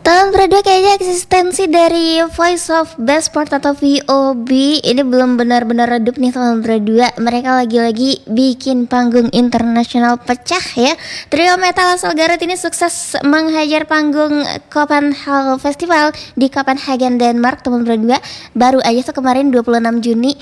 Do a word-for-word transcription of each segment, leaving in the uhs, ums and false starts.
Tahun berdua kayaknya eksistensi dari Voice of Best Sport atau V O B ini belum benar-benar redup nih tahun berdua. Mereka lagi-lagi bikin panggung internasional pecah ya. Trio metal asal Garut ini sukses menghajar panggung Copenhagen Festival di Copenhagen, Denmark tahun berdua. Baru aja tuh kemarin dua puluh enam Juni.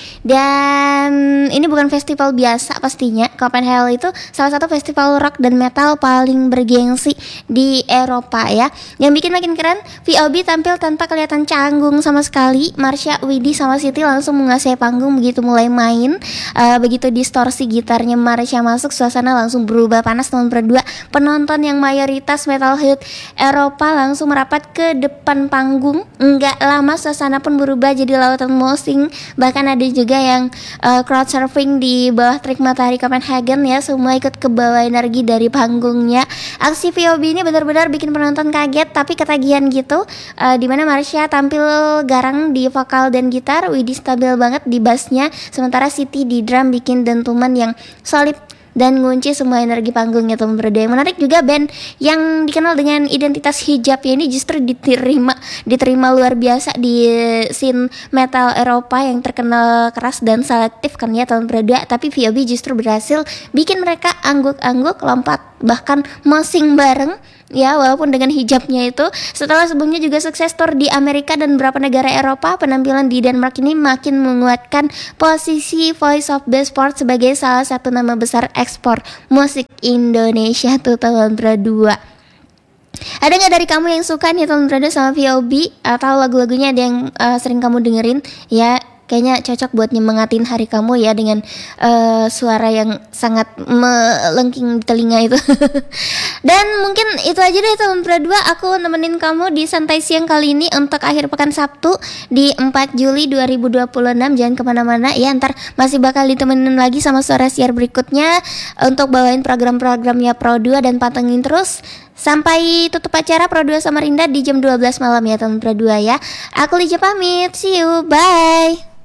Dan ini bukan festival biasa pastinya. Copenhagen itu salah satu festival rock dan metal paling bergengsi di Eropa ya. Yang bikin makin keren, V O B tampil tanpa kelihatan canggung sama sekali. Marsha, Widi sama Siti langsung menguasai panggung begitu mulai main. Uh, begitu distorsi gitarnya Marsha masuk, suasana langsung berubah panas tahun berdua. Penonton yang mayoritas metalhead Eropa langsung merapat ke depan panggung. Enggak lama suasana pun berubah jadi lautan moshing. Bahkan ada juga yang uh, crowd surfing di bawah terik matahari Copenhagen ya. Semua ikut ke bawah energi dari panggungnya. Aksi V O B ini benar-benar bikin penonton kaget tapi ketagihan gitu, uh, dimana Marsha tampil garang di vokal dan gitar, Widi stabil banget di bassnya, sementara Siti di drum bikin dentuman yang solid dan ngunci semua energi panggungnya teman berdua. Yang menarik juga band yang dikenal dengan identitas hijab ya ini justru diterima diterima luar biasa di scene metal Eropa yang terkenal keras dan selektif kan ya tahun berdua. Tapi V O B justru berhasil bikin mereka angguk-angguk, lompat, bahkan moshing bareng ya, walaupun dengan hijabnya itu. Setelah sebelumnya juga sukses tour di Amerika dan beberapa negara Eropa, penampilan di Denmark ini makin menguatkan posisi Voice of Best Sport sebagai salah satu nama besar ekspor musik Indonesia tuh tahun berdua. Ada nggak dari kamu yang suka nih tahun berdua sama V O B atau lagu-lagunya ada yang uh, sering kamu dengerin ya? Kayaknya cocok buat nyemangatin hari kamu ya dengan uh, suara yang sangat melengking di telinga itu. Dan mungkin itu aja deh tahun berdua. Aku nemenin kamu di santai siang kali ini untuk akhir pekan Sabtu di empat Juli dua ribu dua puluh enam. Jangan kemana-mana ya, ntar masih bakal ditemenin lagi sama suara siar berikutnya untuk bawain program-programnya Pro dua dan pantengin terus sampai tutup acara Pro dua Samarinda di jam dua belas malam ya tahun berdua ya. Aku Lija pamit, see you, bye.